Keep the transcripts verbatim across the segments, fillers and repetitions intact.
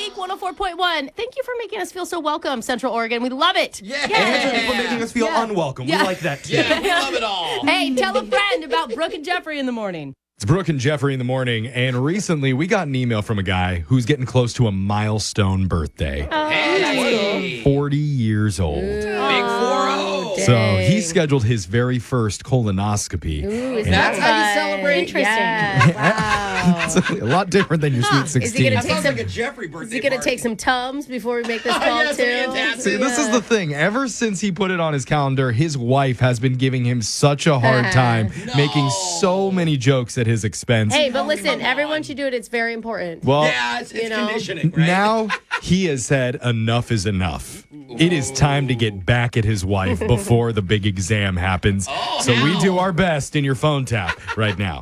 week, one oh four point one. Thank you for making us feel so welcome, Central Oregon. We love it. Yeah. And for making us feel Yeah. unwelcome. Yeah. We like that, too. Yeah, we love it all. Hey, tell a friend about Brooke and Jeffrey in the morning. It's Brooke and Jeffrey in the morning, and recently we got an email from a guy who's getting close to a milestone birthday. Hey. forty years old. Big four oh. So he scheduled his very first colonoscopy. Ooh, is And That's how you celebrate? Interesting. Wow. it's a lot different than your Huh. sweet Is he gonna sixteen. That take sounds some- like a Jeffrey birthday Is he going to party. take some Tums before we make this Oh, call, yes, too? fantastic. See, this is the thing. Ever since he put it on his calendar, his wife has been giving him such a hard time, No. making so many jokes at his expense. Hey, but listen, come everyone on. should do it. It's very important. well, Yeah, it's, it's You know. conditioning, right? now he has said enough is enough. It is time to get back at his wife before the big exam happens. Oh, so we now. do our best in your phone tap right now.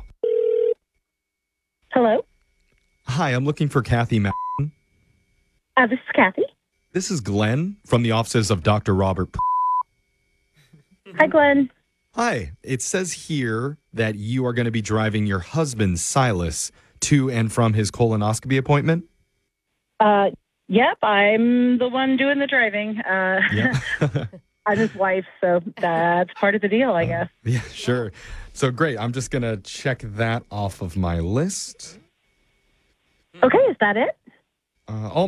Hello, Hi, I'm looking for Kathy Ma- uh, this is Kathy. This is Glenn from the offices of Doctor Robert. P- Hi, Glenn. Hi, it says here that you are going to be driving your husband, Silas, to and from his colonoscopy appointment. Uh, yep, I'm the one doing the driving. Uh, Yeah. I'm his wife, so that's part of the deal, I guess. Yeah, sure. So great. I'm just going to check that off of my list. Okay, is that it? Uh, oh,